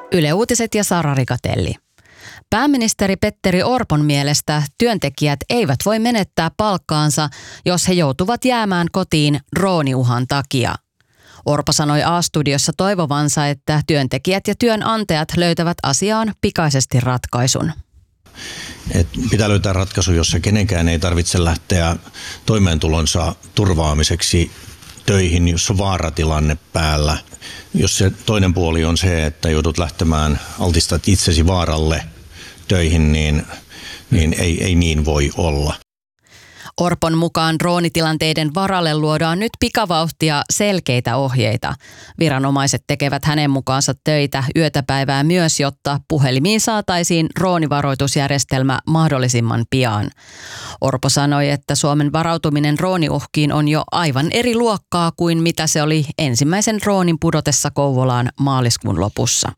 Yle Uutiset ja Sara Rikatelli. Pääministeri Petteri Orpon mielestä työntekijät eivät voi menettää palkkaansa, jos he joutuvat jäämään kotiin drooniuhan takia. Orpo sanoi A-studiossa toivovansa, että työntekijät ja työnantajat löytävät asiaan pikaisesti ratkaisun. Pitää löytää ratkaisu, jossa kenenkään ei tarvitse lähteä toimeentulonsa turvaamiseksi töihin, jos on vaaratilanne päällä. Jos se toinen puoli on se, että joudut lähtemään, altistat itsesi vaaralle töihin, niin ei niin voi olla. Orpon mukaan droonitilanteiden varalle luodaan nyt pikavauhtia selkeitä ohjeita. Viranomaiset tekevät hänen mukaansa töitä yötäpäivää myös, jotta puhelimiin saataisiin droonivaroitusjärjestelmä mahdollisimman pian. Orpo sanoi, että Suomen varautuminen drooniuhkiin on jo aivan eri luokkaa kuin mitä se oli ensimmäisen droonin pudotessa Kouvolaan maaliskuun lopussa.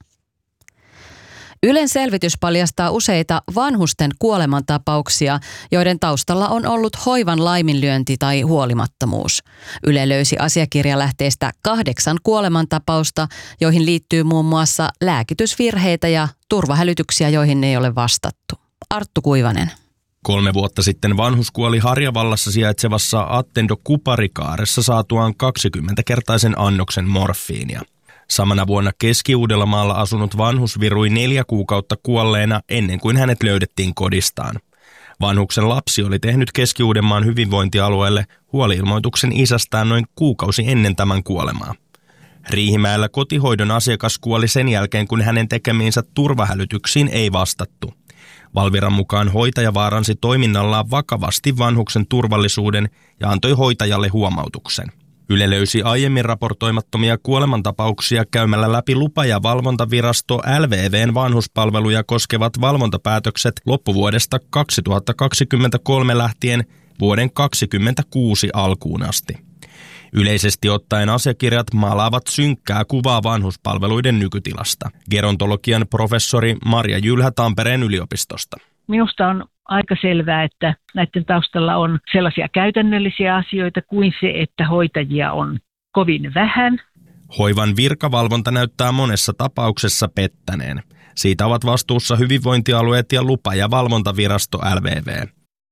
Ylen selvitys paljastaa useita vanhusten kuolemantapauksia, joiden taustalla on ollut hoivan laiminlyönti tai huolimattomuus. Yle löysi asiakirjalähteistä 8 kuolemantapausta, joihin liittyy muun muassa lääkitysvirheitä ja turvahälytyksiä, joihin ei ole vastattu. Arttu Kuivanen. 3 vuotta sitten vanhus kuoli Harjavallassa sijaitsevassa Attendo-kuparikaaressa saatuaan 20-kertaisen annoksen morfiinia. Samana vuonna Keski-Uudellamaalla asunut vanhus virui 4 kuukautta kuolleena ennen kuin hänet löydettiin kodistaan. Vanhuksen lapsi oli tehnyt Keski-Uudenmaan hyvinvointialueelle huoli-ilmoituksen isästään noin kuukausi ennen tämän kuolemaa. Riihimäellä kotihoidon asiakas kuoli sen jälkeen, kun hänen tekemiinsä turvahälytyksiin ei vastattu. Valviran mukaan hoitaja vaaransi toiminnallaan vakavasti vanhuksen turvallisuuden ja antoi hoitajalle huomautuksen. Yle löysi aiemmin raportoimattomia kuolemantapauksia käymällä läpi lupa- ja valvontavirasto LVV:n vanhuspalveluja koskevat valvontapäätökset loppuvuodesta 2023 lähtien vuoden 2026 alkuun asti. Yleisesti ottaen asiakirjat maalaavat synkkää kuvaa vanhuspalveluiden nykytilasta. Gerontologian professori Marja Jylhä Tampereen yliopistosta. Minusta on aika selvää, että näiden taustalla on sellaisia käytännöllisiä asioita kuin se, että hoitajia on kovin vähän. Hoivan virkavalvonta näyttää monessa tapauksessa pettäneen. Siitä ovat vastuussa hyvinvointialueet ja lupa- ja valvontavirasto LVV.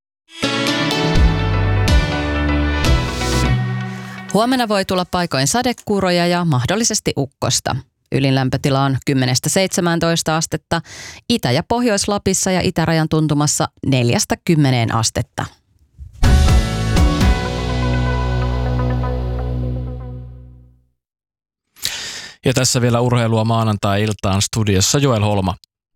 Huomenna voi tulla paikoin sadekuuroja ja mahdollisesti ukkosta. Ylin lämpötila on 10–17 astetta, Itä- ja Pohjois-Lapissa ja itärajan tuntumassa 4–10 astetta. Ja tässä vielä urheilua maanantai-iltaan studiossa Joel Holma.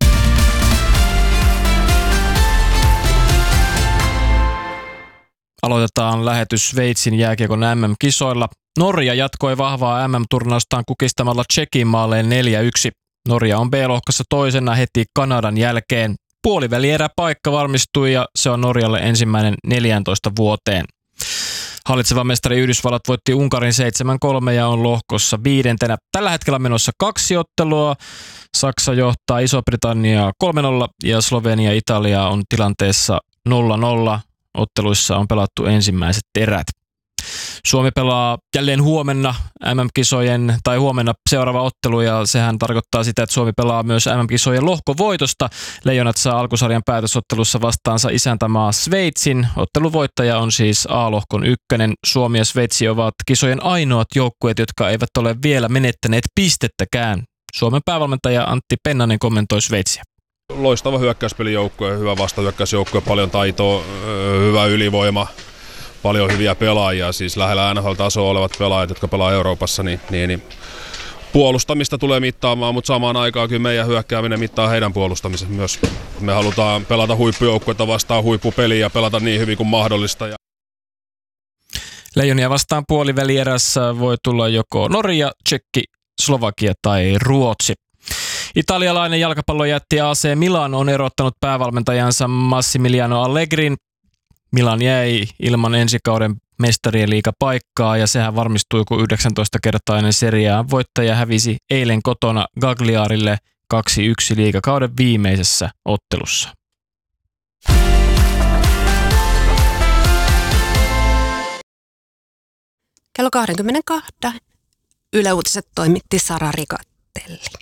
Aloitetaan lähetys Sveitsin jääkiekon MM-kisoilla. Norja jatkoi vahvaa MM-turnaustaan kukistamalla Tšekin maaleen 4-1. Norja on B-lohkossa toisena heti Kanadan jälkeen. Puolivälieräpaikka valmistui ja se on Norjalle ensimmäinen 14 vuoteen. Hallitseva mestari Yhdysvallat voitti Unkarin 7-3 ja on lohkossa 5. Tällä hetkellä menossa 2 ottelua. Saksa johtaa Iso-Britanniaa 3-0 ja Slovenia Italia on tilanteessa 0-0. Otteluissa on pelattu ensimmäiset erät. Suomi pelaa jälleen huomenna huomenna seuraava ottelu ja sehän tarkoittaa sitä, että Suomi pelaa myös MM-kisojen lohkovoitosta. Leijonat saa alkusarjan päätösottelussa vastaansa isäntämaa Sveitsin. Otteluvoittaja on siis A-lohkon 1. Suomi ja Sveitsi ovat kisojen ainoat joukkueet, jotka eivät ole vielä menettäneet pistettäkään. Suomen päävalmentaja Antti Pennanen kommentoi Sveitsiä. Loistava hyökkäyspelijoukkue, hyvä vastahyökkäysjoukkue, paljon taitoa, hyvä ylivoima. Paljon hyviä pelaajia, siis lähellä NHL-tasoa olevat pelaajat, jotka pelaa Euroopassa, niin puolustamista tulee mittaamaan, mutta samaan aikaan kyllä meidän hyökkääminen mittaa heidän puolustamisen myös. Me halutaan pelata huippujoukkuetta vastaan huippupeliä ja pelata niin hyvin kuin mahdollista. Leijonia vastaan puolivälierässä voi tulla joko Norja, Tšekki, Slovakia tai Ruotsi. Italialainen jalkapallojätti AC Milan on erottanut päävalmentajansa Massimiliano Allegrin. Milan jäi ilman ensikauden mestarien liigapaikkaa ja sehän varmistui, kun 19-kertainen Serie A voittaja hävisi eilen kotona Cagliarille 2-1 liigakauden viimeisessä ottelussa. Kello 22 Yle Uutiset toimitti Sara Rikatelli.